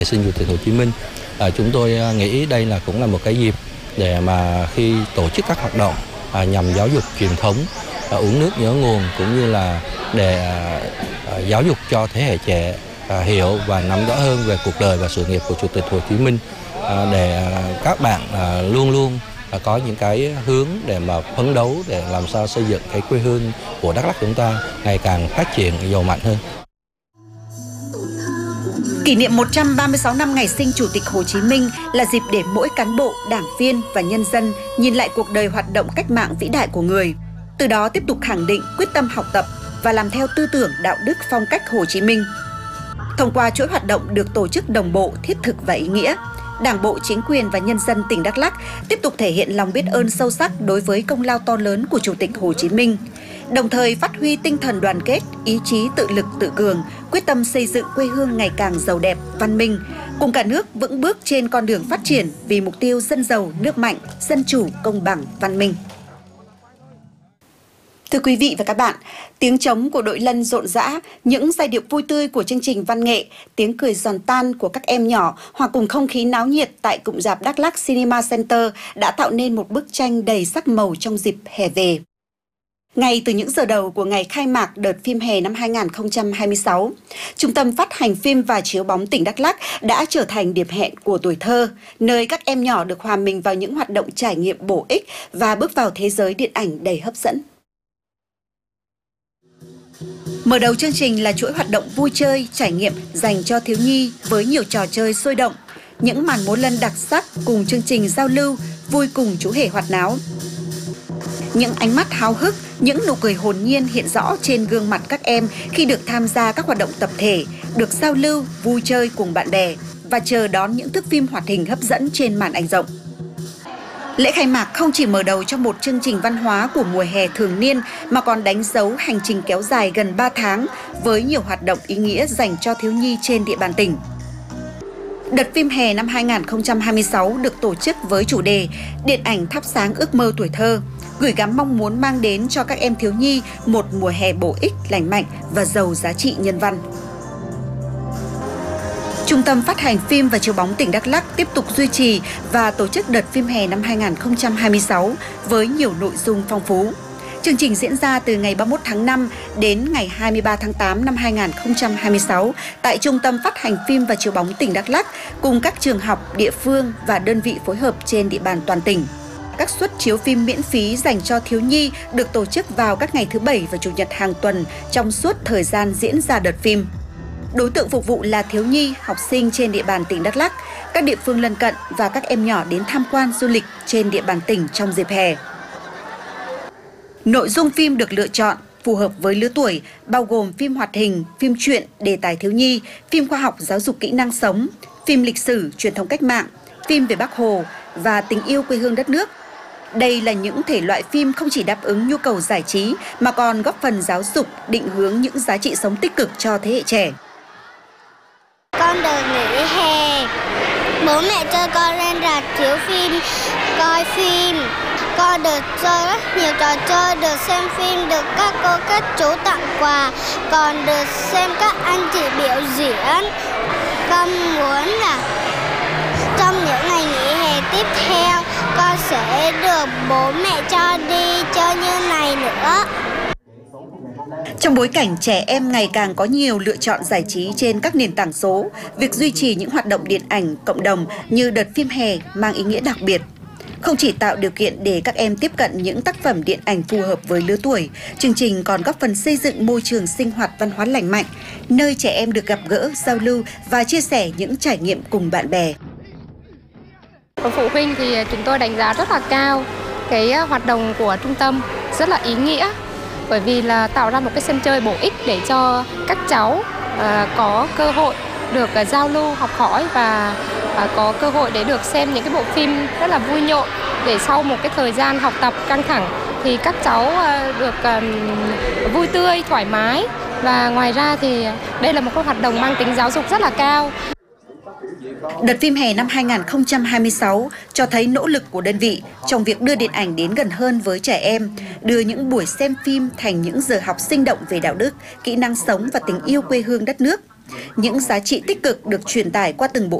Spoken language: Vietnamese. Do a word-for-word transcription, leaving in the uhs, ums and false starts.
Sinh Chủ tịch Hồ Chí Minh, à, chúng tôi nghĩ đây là cũng là một cái dịp để mà khi tổ chức các hoạt động à, nhằm giáo dục truyền thống, à, uống nước nhớ nguồn, cũng như là để à, à, giáo dục cho thế hệ trẻ à, hiểu và nắm rõ hơn về cuộc đời và sự nghiệp của Chủ tịch Hồ Chí Minh, à, để à, các bạn à, luôn luôn à, có những cái hướng để mà phấn đấu để làm sao xây dựng cái quê hương của Đắk Lắk chúng ta ngày càng phát triển giàu mạnh hơn. Kỷ niệm một trăm ba mươi sáu năm ngày sinh Chủ tịch Hồ Chí Minh là dịp để mỗi cán bộ, đảng viên và nhân dân nhìn lại cuộc đời hoạt động cách mạng vĩ đại của người, từ đó tiếp tục khẳng định quyết tâm học tập và làm theo tư tưởng đạo đức phong cách Hồ Chí Minh. Thông qua chuỗi hoạt động được tổ chức đồng bộ, thiết thực và ý nghĩa, Đảng bộ, chính quyền và nhân dân tỉnh Đắk Lắk tiếp tục thể hiện lòng biết ơn sâu sắc đối với công lao to lớn của Chủ tịch Hồ Chí Minh, đồng thời phát huy tinh thần đoàn kết, ý chí tự lực tự cường, quyết tâm xây dựng quê hương ngày càng giàu đẹp, văn minh, cùng cả nước vững bước trên con đường phát triển vì mục tiêu dân giàu, nước mạnh, dân chủ, công bằng, văn minh. Thưa quý vị và các bạn, tiếng trống của đội lân rộn rã, những giai điệu vui tươi của chương trình văn nghệ, tiếng cười giòn tan của các em nhỏ hòa cùng không khí náo nhiệt tại cụm rạp Đắk Lắk Cinema Center đã tạo nên một bức tranh đầy sắc màu trong dịp hè về. Ngay từ những giờ đầu của ngày khai mạc đợt phim hè năm hai nghìn không trăm hai mươi sáu, Trung tâm Phát hành phim và chiếu bóng tỉnh Đắk Lắk đã trở thành điểm hẹn của tuổi thơ, nơi các em nhỏ được hòa mình vào những hoạt động trải nghiệm bổ ích và bước vào thế giới điện ảnh đầy hấp dẫn. Mở đầu chương trình là chuỗi hoạt động vui chơi, trải nghiệm dành cho thiếu nhi với nhiều trò chơi sôi động, những màn múa lân đặc sắc cùng chương trình giao lưu vui cùng chú hề hoạt náo. Những ánh mắt háo hức, những nụ cười hồn nhiên hiện rõ trên gương mặt các em khi được tham gia các hoạt động tập thể, được giao lưu, vui chơi cùng bạn bè và chờ đón những thước phim hoạt hình hấp dẫn trên màn ảnh rộng. Lễ khai mạc không chỉ mở đầu cho một chương trình văn hóa của mùa hè thường niên mà còn đánh dấu hành trình kéo dài gần ba tháng với nhiều hoạt động ý nghĩa dành cho thiếu nhi trên địa bàn tỉnh. Đợt phim hè năm hai nghìn không trăm hai mươi sáu được tổ chức với chủ đề Điện ảnh thắp sáng ước mơ tuổi thơ, gửi gắm mong muốn mang đến cho các em thiếu nhi một mùa hè bổ ích, lành mạnh và giàu giá trị nhân văn. Trung tâm Phát hành phim và chiếu bóng tỉnh Đắk Lắk tiếp tục duy trì và tổ chức đợt phim hè năm hai nghìn không trăm hai mươi sáu với nhiều nội dung phong phú. Chương trình diễn ra từ ngày ba mươi mốt tháng năm đến ngày hai mươi ba tháng tám năm hai nghìn không trăm hai mươi sáu tại Trung tâm Phát hành phim và chiếu bóng tỉnh Đắk Lắk cùng các trường học, địa phương và đơn vị phối hợp trên địa bàn toàn tỉnh. Các suất chiếu phim miễn phí dành cho thiếu nhi được tổ chức vào các ngày thứ Bảy và Chủ nhật hàng tuần trong suốt thời gian diễn ra đợt phim. Đối tượng phục vụ là thiếu nhi, học sinh trên địa bàn tỉnh Đắk Lắk, các địa phương lân cận và các em nhỏ đến tham quan du lịch trên địa bàn tỉnh trong dịp hè. Nội dung phim được lựa chọn phù hợp với lứa tuổi, bao gồm phim hoạt hình, phim truyện, đề tài thiếu nhi, phim khoa học giáo dục kỹ năng sống, phim lịch sử, truyền thống cách mạng, phim về Bác Hồ và tình yêu quê hương đất nước. Đây là những thể loại phim không chỉ đáp ứng nhu cầu giải trí mà còn góp phần giáo dục, định hướng những giá trị sống tích cực cho thế hệ trẻ. Con được nghỉ hè, bố mẹ cho con lên rạp chiếu phim, coi phim. Con được chơi rất nhiều trò chơi, được xem phim, được các cô các chú tặng quà, còn được xem các anh chị biểu diễn. Con muốn là trong những ngày nghỉ hè tiếp theo, con sẽ được bố mẹ cho đi chơi như này nữa. Trong bối cảnh trẻ em ngày càng có nhiều lựa chọn giải trí trên các nền tảng số, việc duy trì những hoạt động điện ảnh cộng đồng như đợt phim hè mang ý nghĩa đặc biệt. Không chỉ tạo điều kiện để các em tiếp cận những tác phẩm điện ảnh phù hợp với lứa tuổi, chương trình còn góp phần xây dựng môi trường sinh hoạt văn hóa lành mạnh, nơi trẻ em được gặp gỡ, giao lưu và chia sẻ những trải nghiệm cùng bạn bè. Phụ huynh thì chúng tôi đánh giá rất là cao cái hoạt động của trung tâm, rất là ý nghĩa, bởi vì là tạo ra một cái sân chơi bổ ích để cho các cháu uh, có cơ hội được uh, giao lưu, học hỏi và uh, có cơ hội để được xem những cái bộ phim rất là vui nhộn, để sau một cái thời gian học tập căng thẳng thì các cháu uh, được uh, vui tươi, thoải mái, và ngoài ra thì đây là một cái hoạt động mang tính giáo dục rất là cao. Đợt phim hè năm hai nghìn không trăm hai mươi sáu cho thấy nỗ lực của đơn vị trong việc đưa điện ảnh đến gần hơn với trẻ em, đưa những buổi xem phim thành những giờ học sinh động về đạo đức, kỹ năng sống và tình yêu quê hương đất nước. Những giá trị tích cực được truyền tải qua từng bộ